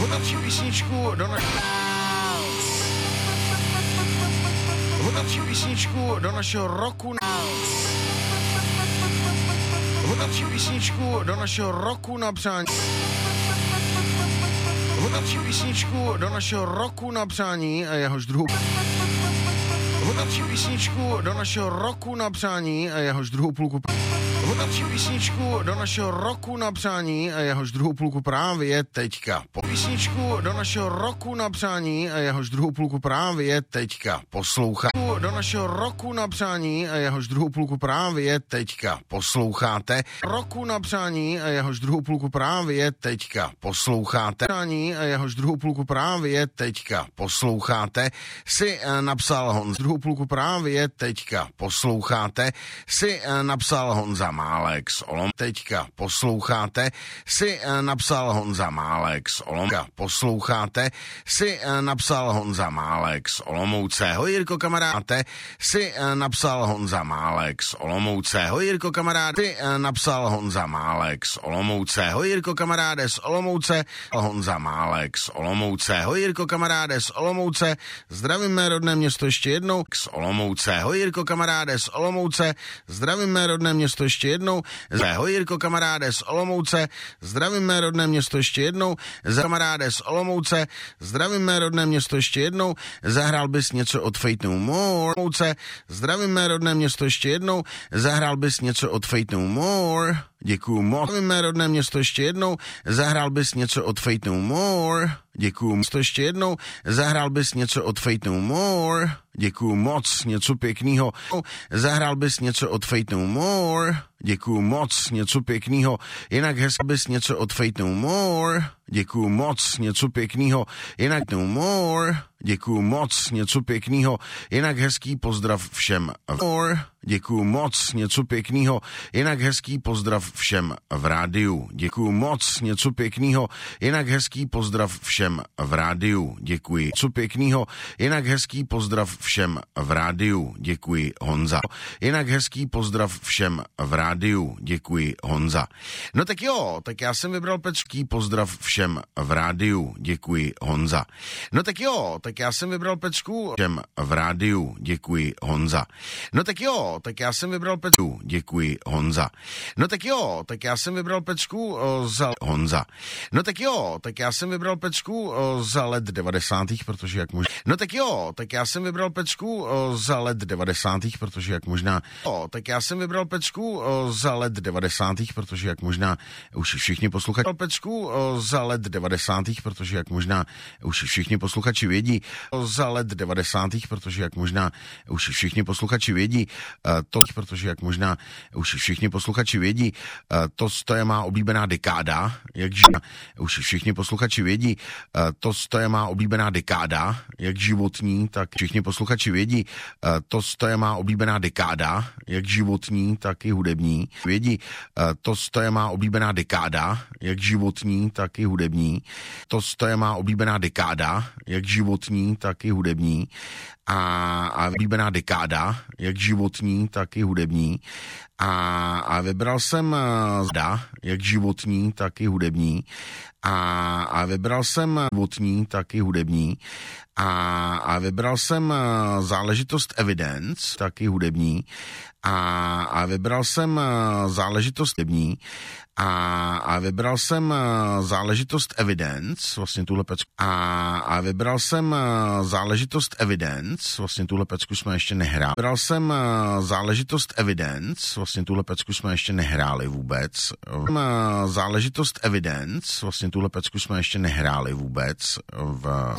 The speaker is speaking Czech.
Hodnocí písničku do našeho roku. Hodnocí písničku do našeho roku na přání. Hodnocí písničku do našeho roku na přání a jehož druhou. Hodnocí písničku do našeho roku na přání a jehož druhou půlku. Hodnocí písničku do našeho roku na přání a jehož druhou půlku právě teďka. Písničku do našeho roku na přání a jehož druhou půlku právě teďka poslouchá. Do našeho roku na přání a jehož druhou půlku právě teďka posloucháte. Roku na přání a jehož druhou půlku právě teďka posloucháte. Přání a jehož druhou půlku právě teďka posloucháte. Si napsal Honza. Druhou půlku právě teďka posloucháte. Si napsal Honza Málek z Olom. Teďka posloucháte. Si napsal Honza Málek z Olomouce. Posloucháte. Si napsal Honza Málek z Olomouce. Hoj Jirko kamaráde. Si napsal Honza Málek z Olomouce. Hoj Jirko kamaráde. Si napsal Honza Málek z Olomouce. Hoj Jirko kamaráde z Olomouce. Honza Málek z Olomouce. Hoj Jirko kamaráde z Olomouce. Zdravím mé rodné město ještě jednou. Z Olomouce. Hoj Jirko kamaráde z Olomouce. Zdravím mé rodné město ještě jednou. Hoj Jirko kamaráde z Olomouce. Zdravím mé rodné město ještě jednou. Kamaráde z Olomouce. Zdravím mé rodné město ještě jednou. Zahrál bys něco od Fate No More. Zdravím mé rodné město ještě jednou. Zahrál bys něco od Fate No More. Děkuju moc. Zdravím mé rodné město ještě jednou. Zahrál bys něco od Fate No More. Děkuju moc. Ještě jednou. Zahrál bys něco od Fate No More. Děkuju moc. Něco pěknýho. Zahrál bys něco od Fate No More. Děkuju moc. Něco pěknýho. Jinak hezky bys něco od Fate No More. Děkuju moc. Něco pěknýho. Jinak No More. Děkuju moc. Něco pěknýho. Jinak hezký pozdrav všem. Děkuju moc. Něco pěknýho. Jinak hezký pozdrav všem v rádiu. Děkuju moc. Něco pěknýho. Jinak hezký pozdrav všem v rádiu. Děkuji. Co pěknýho. Jinak hezký pozdrav všem v rádiu. Děkuji Honza. Jinak hezký pozdrav všem v rádiu. Děkuji Honza. No tak jo, tak já jsem vybral pecký pozdrav všem v rádiu. Děkuji Honza. No tak jo, tak já jsem vybral pecku všem v rádiu. Děkuji Honza. No tak jo, tak já jsem vybral pecku. Děkuji Honza. No tak jo, tak já jsem vybral pecku za Honza. No tak jo, tak já jsem vybral pecku za let 90. protože jak možná. No tak jo, tak já jsem vybral pecku za let 90. protože jak možná. Jo, tak já jsem vybral pecku za let 90. protože jak možná už všichni posluchači pecku za let 90. protože jak možná už všichni posluchači vědí za let 90. protože jak možná už všichni posluchači vědí to, protože jak možná už všichni posluchači vědí, to je má oblíbená dekáda, jakže už všichni posluchači vědí, to je má oblíbená dekáda, jak životní, tak všichni posluchači vědí, to je má oblíbená dekáda, jak životní, tak i hudební. Vědí, to je má oblíbená dekáda, jak životní, tak i hudební. To je má oblíbená dekáda, jak životní, tak i hudební. A oblíbená dekáda, jak životní, tak i hudební. A vybral jsem jak životní, tak i hudební. A vybral jsem životní, tak i hudební. A vybral jsem záležitost Evidence, tak i hudební. A vybral jsem záležitost hudební. A vybral jsem záležitost Evidence, vlastně tuhle pecku. A vybral jsem záležitost Evidence, vlastně tuhle pecku jsme ještě nehráli. Vybral jsem záležitost Evidence, vlastně tuhle pecku jsme ještě nehráli vůbec. Záležitost Evidence, vlastně tuhle pecku jsme ještě nehráli vůbec.